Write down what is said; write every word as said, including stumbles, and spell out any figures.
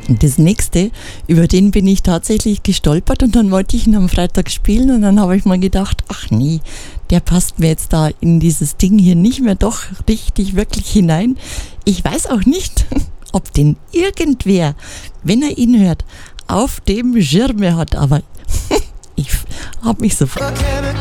Und das nächste, über den bin ich tatsächlich gestolpert und dann wollte ich ihn am Freitag spielen und dann habe ich mal gedacht, ach nee, der passt mir jetzt da in dieses Ding hier nicht mehr doch richtig, wirklich hinein. Ich weiß auch nicht, ob den irgendwer, wenn er ihn hört, auf dem Schirme hat, aber ich habe mich sofort...